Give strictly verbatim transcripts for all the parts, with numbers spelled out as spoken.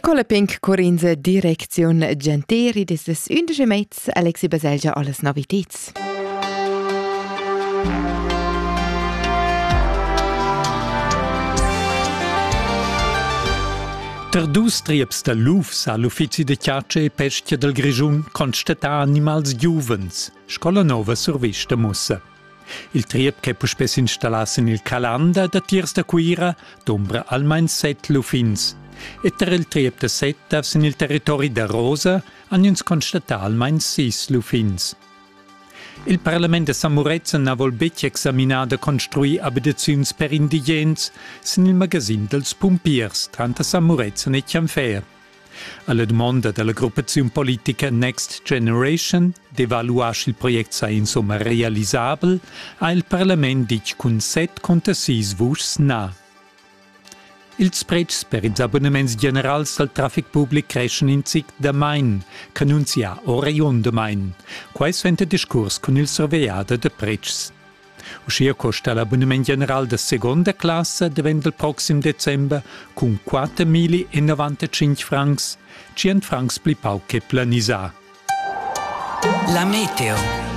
Con la pink Corinza Direction Genteri des des undici Metz, Alexi Baselgia alles Novitits. Der dus trieps da lufs all'uffici de Chiace e Pescia del Grigiun constata animals giuvens, scola nova sur Vista Mussa. Il triep che può spes installasse nel calanda da tiers da cuira d'ombra almain set lufins. E ter il triep da set avs nel territori da Rosa hanno constata almain sis lufins. Il Parlament de Samurezen ha vol bet examinada construir abitaziuns per indigens sin il magasin dels Pumpiers, tranta Samurezen e Chianfer. Alla domanda della gruppazione politica Next Generation d'evaluare il progetto sia insomma realisabile, ha il Parlament dic con set conta sis vuschs na. Ils prezzi per ils abbonaments generals del traffic pubblic crescono in zic da main, che non si ha orion da main. Quais vente discurs con il sorvegliata de prezzi. Uscia costa l'abbonament general de seconda classe diventa il prossimo dicembre con quattromila novantacinque francs, cent francs pli pau che planisà. La meteo.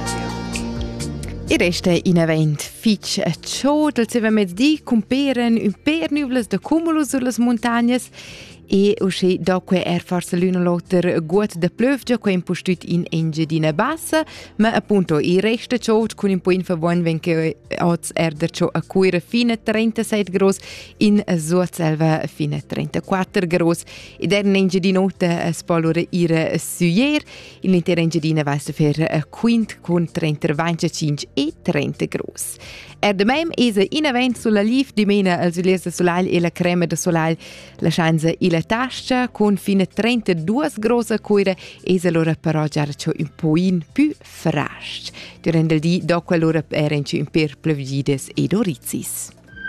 I resta in event fitch a ciò del seva mezzdi comperen un per nuvels de cumulo sur las montagnas e usci doque er forse l'una lotter gut de plövgia que impostut in Engiadina Bassa, ma appunto i resta ciò con un po' in favon ven che oz erder ciò a cuira fine trentasei gros in Zuazelva fine trentaquattro gros ed er in Engiadinota spolore ira suier in l'intera Engiadina vasta fer quint con trenta venticinque e trenta gros. Er de mem esa in event sulla liv di mena als uliers de solal e la crema de solal la chanza e la tascia con fine trentadue grossa cuira esa loro però già un po' in più frasch. Durante il dì dopo loro erano un per plevgides ed orizis.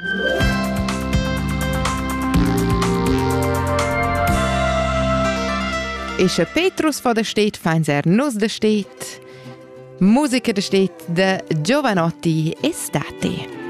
Ische Petrus von der Stadt, feins er nus der Stadt, Musica der Stadt, de Giovanotti Estate.